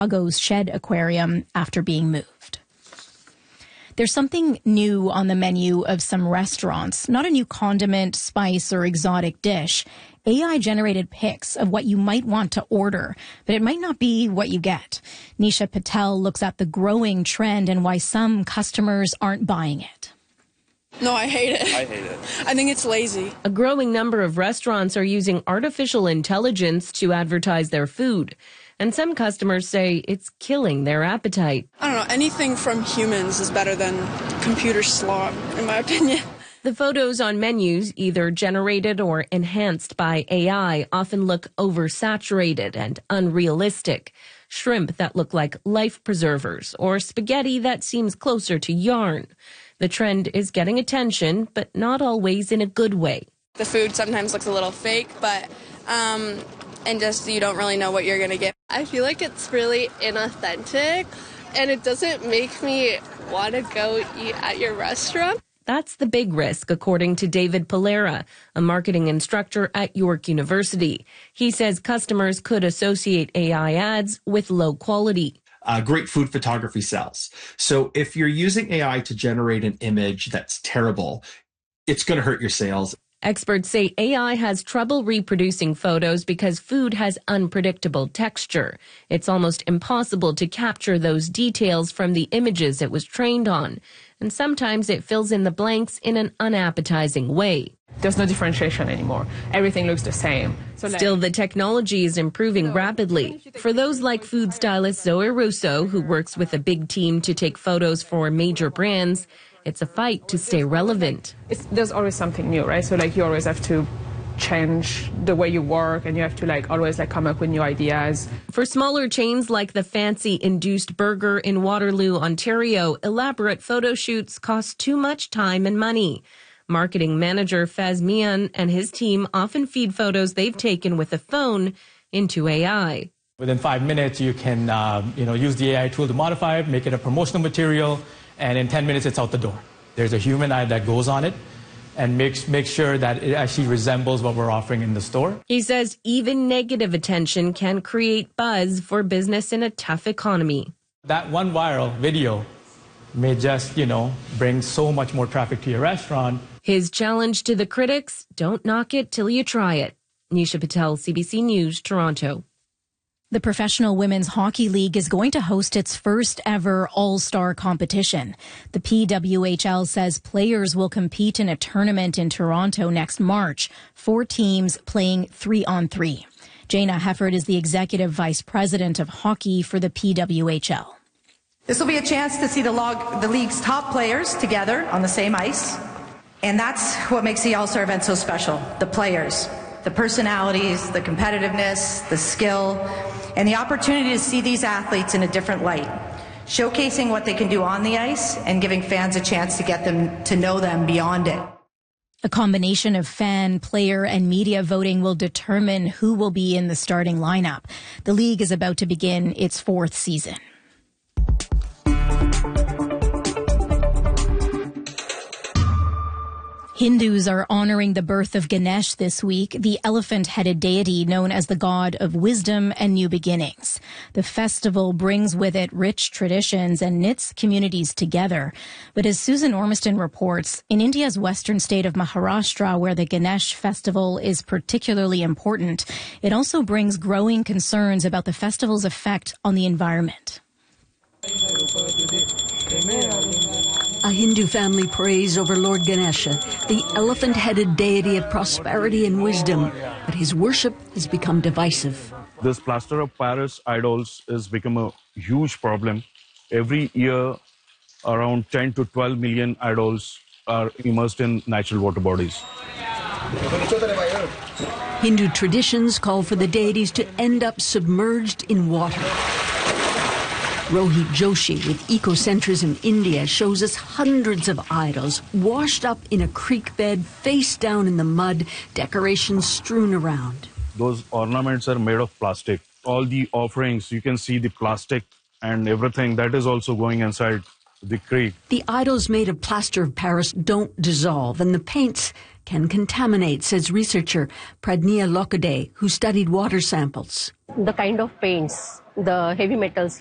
Chicago's Shed Aquarium after being moved. There's something new on the menu of some restaurants, not a new condiment, spice, or exotic dish. AI-generated pics of what you might want to order, but it might not be what you get. Nisha Patel looks at the growing trend and why some customers aren't buying it. No, I hate it. I hate it. I think it's lazy. A growing number of restaurants are using artificial intelligence to advertise their food. And some customers say it's killing their appetite. I don't know, anything from humans is better than computer slop, in my opinion. The photos on menus, either generated or enhanced by AI, often look oversaturated and unrealistic. Shrimp that look like life preservers, or spaghetti that seems closer to yarn. The trend is getting attention, but not always in a good way. The food sometimes looks a little fake, but and just you don't really know what you're going to get. I feel like it's really inauthentic, and it doesn't make me want to go eat at your restaurant. That's the big risk, according to David Polera, a marketing instructor at York University. He says customers could associate AI ads with low quality. Great food photography sells. So if you're using AI to generate an image that's terrible, it's going to hurt your sales. Experts say AI has trouble reproducing photos because food has unpredictable texture. It's almost impossible to capture those details from the images it was trained on. And sometimes it fills in the blanks in an unappetizing way. There's no differentiation anymore. Everything looks the same. Still, the technology is improving rapidly. For those like food stylist Zoe Russo, who works with a big team to take photos for major brands, it's a fight to stay relevant. There's always something new, right? So you always have to change the way you work, and you have to always come up with new ideas. For smaller chains like the Fancy Induced Burger in Waterloo, Ontario, elaborate photo shoots cost too much time and money. Marketing manager Faz Mian and his team often feed photos they've taken with a phone into AI. Within 5 minutes, you can use the AI tool to modify it, make it a promotional material, and in 10 minutes, it's out the door. There's a human eye that goes on it and make sure that it actually resembles what we're offering in the store. He says even negative attention can create buzz for business in a tough economy. That one viral video may just, bring so much more traffic to your restaurant. His challenge to the critics, don't knock it till you try it. Nisha Patel, CBC News, Toronto. The Professional Women's Hockey League is going to host its first ever all-star competition. The PWHL says players will compete in a tournament in Toronto next March, 4 teams playing 3-on-3. Jana Hefford is the Executive Vice President of Hockey for the PWHL. This will be a chance to see the league's top players together on the same ice. And that's what makes the All-Star event so special, the players. The personalities, the competitiveness, the skill, and the opportunity to see these athletes in a different light, showcasing what they can do on the ice and giving fans a chance to get them to know them beyond it. A combination of fan, player, and media voting will determine who will be in the starting lineup. The league is about to begin its 4th season. Hindus are honoring the birth of Ganesh this week, the elephant-headed deity known as the god of wisdom and new beginnings. The festival brings with it rich traditions and knits communities together. But as Susan Ormiston reports, in India's western state of Maharashtra, where the Ganesh festival is particularly important, it also brings growing concerns about the festival's effect on the environment. A Hindu family prays over Lord Ganesha, the elephant-headed deity of prosperity and wisdom, but his worship has become divisive. This plaster of Paris idols has become a huge problem. Every year, around 10 to 12 million idols are immersed in natural water bodies. Hindu traditions call for the deities to end up submerged in water. Rohit Joshi with Ecocentrism India shows us hundreds of idols washed up in a creek bed, face down in the mud, decorations strewn around. Those ornaments are made of plastic. All the offerings, you can see the plastic and everything that is also going inside the creek. The idols made of plaster of Paris don't dissolve, and the paints can contaminate, says researcher Pradnya Lokade, who studied water samples. The kind of paints the heavy metals